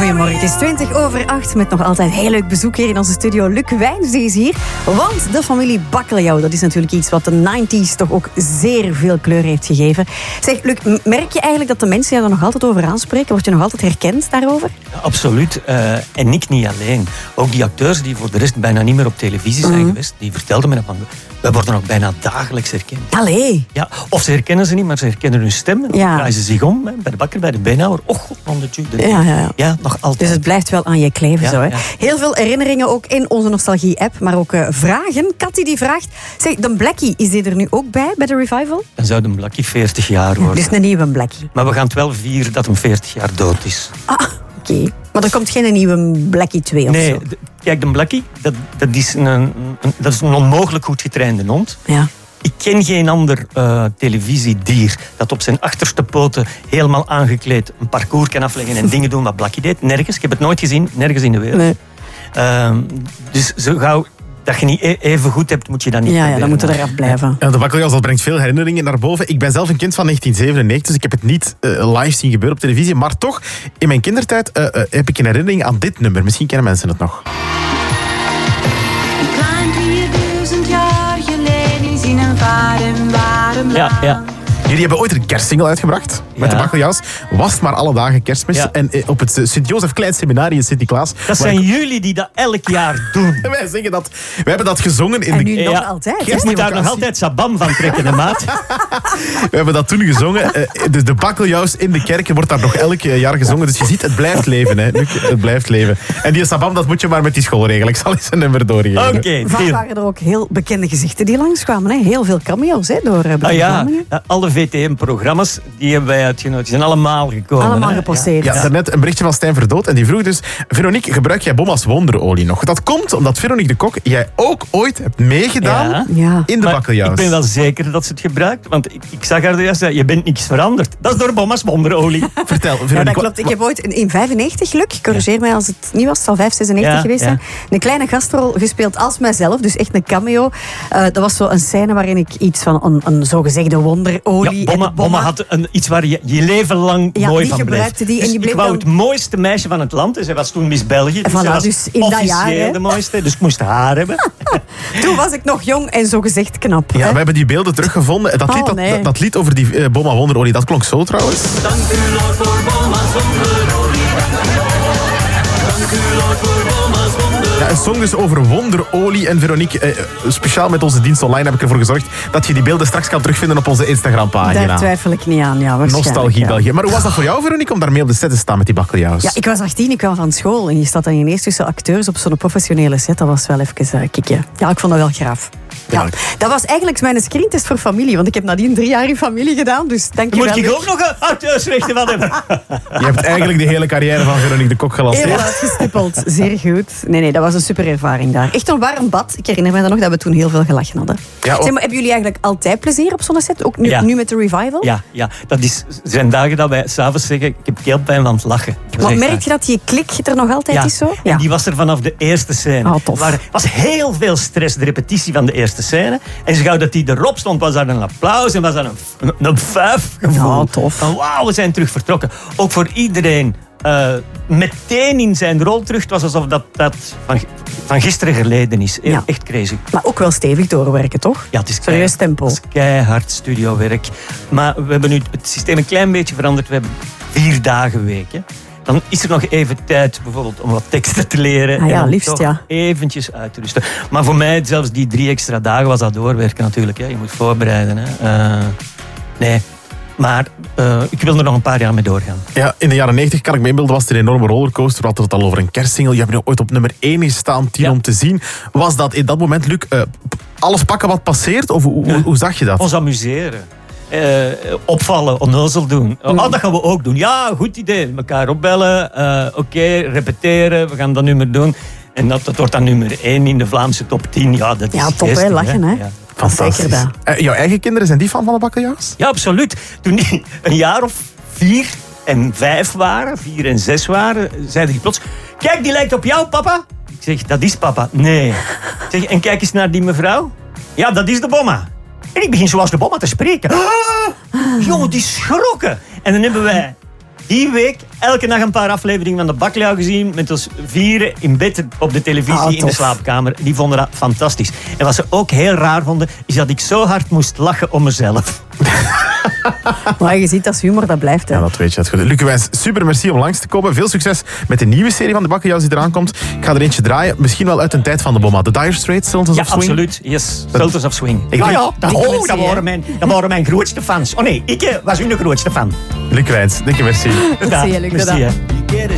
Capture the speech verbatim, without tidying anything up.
Goedemorgen, het is twintig over acht met nog altijd heel leuk bezoek hier in onze studio. Luc Wijns is hier, want de familie Bakkeljauw, dat is natuurlijk iets wat de negentig toch ook zeer veel kleur heeft gegeven. Zeg, Luc, merk je eigenlijk dat de mensen je er nog altijd over aanspreken? Word je nog altijd herkend daarover? Ja, absoluut. Uh, en ik niet alleen. Ook die acteurs die voor de rest bijna niet meer op televisie zijn mm. geweest, die vertelden me dat van... We worden ook bijna dagelijks herkend. Allee. Ja, of ze herkennen ze niet, maar ze herkennen hun stem. En dan ja. draaien ze zich om, hè, bij de bakker, bij de beenhouwer. Och, god, man, de tube. Ja, ja, ja. ja, nog altijd. Dus het blijft wel aan je kleven ja, zo. Hè? Ja. Heel veel herinneringen ook in onze nostalgie-app, maar ook uh, vragen. Katty die vraagt, zeg, de Blackie, is die er nu ook bij, bij de revival? Dan zou de Blackie veertig jaar worden. Dus een nieuwe Blackie. Maar we gaan het wel vieren dat hem veertig jaar dood is. Ah, oké. Okay. Maar er komt geen nieuwe Blackie twee of nee, zo? Nee, kijk, de Blackie, dat, dat, is een, een, dat is een onmogelijk goed getrainde hond. Ja. Ik ken geen ander uh, televisiedier dat op zijn achterste poten helemaal aangekleed een parcours kan afleggen en dingen doen wat Blackie deed. Nergens. Ik heb het nooit gezien. Nergens in de wereld. Nee. Uh, dus zo gauw dat je niet even goed hebt, moet je dat niet Ja, proberen. ja, dan moet je eraf blijven. Ja, de Bakkeljauw, dat brengt veel herinneringen naar boven. Ik ben zelf een kind van negentien zevenennegentig, dus ik heb het niet uh, live zien gebeuren op televisie. Maar toch, in mijn kindertijd uh, uh, heb ik een herinnering aan dit nummer. Misschien kennen mensen het nog. Ja, ja. Jullie hebben ooit een kerstsingle uitgebracht met ja. de Bakkeljauws. Was het maar alle dagen Kerstmis. Ja. En op het Sint-Jozef Klein Seminarie in Sint-Niklaas. Dat zijn ik... jullie die dat elk jaar doen. Wij zingen dat. Wij hebben dat gezongen in en de... nu nog ja. altijd. Je moet daar nog altijd sabam van trekken, de maat. We hebben dat toen gezongen. Dus de Bakkeljauws in de kerken wordt daar nog elk jaar gezongen. Dus je ziet, het blijft leven. Hè. Het blijft leven. En die sabam, dat moet je maar met die school regelen. Ik zal eens een nummer doorgeven. Oké. Okay, Vaak waren er ook heel bekende gezichten die langskwamen. Hè. Heel veel cameo's hè, door uh, ah, ja. Alle V T M-programma's die hebben wij uitgenodigd. Die zijn allemaal gekomen. Allemaal hè? geposteerd. Ja, ja, daarnet een berichtje van Stijn Verdood. En die vroeg dus... Veronique, gebruik jij Bomma's wonderolie nog? Dat komt omdat Veronique de Kok jij ook ooit hebt meegedaan ja. Ja. in de Bakkeljauws. Ik ben wel zeker dat ze het gebruikt. Want ik, ik zag haar juist zeggen, je bent niks veranderd. Dat is door Bomma's wonderolie. Vertel, Veronique. Ja, dat klopt. Ik heb ooit in vijfennegentig, Luc, corrigeer ja. mij als het niet was, het zal vijf zesennegentig ja, geweest zijn, ja. een kleine gastrol gespeeld als mijzelf. Dus echt een cameo. Uh, dat was zo een scène waarin ik iets van een, een zogezegde wonderolie... Ja, Bomma, Bomma had een, iets waar je je leven lang ja, mooi die van bleef. Die, dus en die bleef ik wou dan... het mooiste meisje van het land. En zij was toen Miss België. Dus, voilà, was dus in dat jaar, hè? de mooiste. Dus ik moest haar hebben. Toen was ik nog jong en zogezegd knap. Ja, hè? we hebben die beelden teruggevonden. Dat, oh, lied, dat, nee. dat, dat lied over die uh, Bomma wonderolie, dat klonk zo trouwens. Dank u Lord voor Bomma's wonderolie. Dank u Lord voor Bomma's wonderolie. Ja, een song dus over wonderolie. En Veronique, eh, speciaal met onze dienst online heb ik ervoor gezorgd dat je die beelden straks kan terugvinden op onze Instagram-pagina. Daar twijfel ik niet aan, ja, waarschijnlijk. Nostalgie ja. België. Maar hoe was dat voor jou, Veronique, om daarmee op de set te staan met die Bakkeljauws? Ja, ik was achttien, ik kwam van school. En je staat dan ineens tussen acteurs op zo'n professionele set. Dat was wel even uh, kicken. Ja, ik vond dat wel graaf. Ja, dat was eigenlijk mijn screentest voor familie. Want ik heb nadien drie jaar in familie gedaan. Dus dank je wel. Moet ik ook nog een auteursrechten van hebben? Je hebt eigenlijk de hele carrière van Veronique de Kok gelanceerd. Heel uitgestippeld. Zeer goed. Nee, nee, dat was een super ervaring daar. Echt een warm bad. Ik herinner me dan nog dat we toen heel veel gelachen hadden. Ja, zeg, maar, hebben jullie eigenlijk altijd plezier op zo'n set? Ook nu, ja. nu met de revival? Ja, ja. Dat is, er zijn dagen dat wij s'avonds zeggen, ik heb keelpijn van het lachen. Maar merk je dat die klik er nog altijd ja. is zo? Ja, en die was er vanaf de eerste scène. Oh, tof. Er was heel veel stress, de repetitie van de eerste scène. En zo gauw dat die erop stond, was daar een applaus en was daar een, een, een vuifgevoel. Ja, tof. Van wauw, we zijn terug vertrokken. Ook voor iedereen uh, meteen in zijn rol terug. Het was alsof dat, dat van, van gisteren geleden is. Ja. Echt crazy. Maar ook wel stevig doorwerken, toch? Ja, het is serieus tempo. Het is keihard studiowerk. Maar we hebben nu het systeem een klein beetje veranderd. We hebben vier dagen weken. Dan is er nog even tijd bijvoorbeeld om wat teksten te leren. Ah ja, en liefst, toch ja. eventjes uit te rusten. Maar voor mij, zelfs die drie extra dagen, was dat doorwerken natuurlijk. Hè. Je moet voorbereiden. Hè. Uh, nee, maar uh, ik wil er nog een paar jaar mee doorgaan. Ja, in de jaren negentig, kan ik me inbeelden, was het een enorme rollercoaster. We hadden het al over een kerstsingle. Je hebt nu ooit op nummer één gestaan, tien ja. om te zien. Was dat in dat moment, Luc, uh, alles pakken wat passeert? Of hoe, ja. hoe, hoe zag je dat? Ons amuseren. Uh, opvallen, onnozel doen. Mm. Oh, dat gaan we ook doen. Ja, goed idee. Elkaar opbellen. Uh, Oké, okay, repeteren. We gaan dat nummer doen. En dat, dat wordt dan nummer één in de Vlaamse top tien. Ja, dat is ja top, hè. Lachen, hè. Ja. Fantastisch. Uh, jouw eigen kinderen, zijn die fan van de Bakkeljauws? Ja, absoluut. Toen die een jaar of vier en vijf waren, vier en zes waren, zeiden die plots... Kijk, die lijkt op jou, papa. Ik zeg, dat is papa. Nee. Ik zeg, en kijk eens naar die mevrouw. Ja, dat is de Bomma. En ik begin zoals de Bomma te spreken. Ah, jongen, die schrokken. En dan hebben wij die week elke dag een paar afleveringen van de Bakkeljauw gezien. Met ons vieren in bed op de televisie Ah, in de tof. slaapkamer. Die vonden dat fantastisch. En wat ze ook heel raar vonden, is dat ik zo hard moest lachen om mezelf. Maar je ziet, dat is humor, dat blijft. Hè. Ja, dat weet je. Dat is goed. Luc Wijns, super merci om langs te komen. Veel succes met de nieuwe serie van de Bakkeljauws die eraan komt. Ik ga er eentje draaien. Misschien wel uit een tijd van de Bomma. The Dire Straits, Sultans Ja, of Swing. absoluut. Yes. Sultans of Swing. Ik ja, denk- ja. Dat, Dikke oh, merci, dat, hè. waren mijn, dat waren mijn grootste fans. Oh nee, ik eh, was hun grootste fan. Luc Wijns, dikke merci. Dat zie je, Luc. Merci, dat. hè. You get a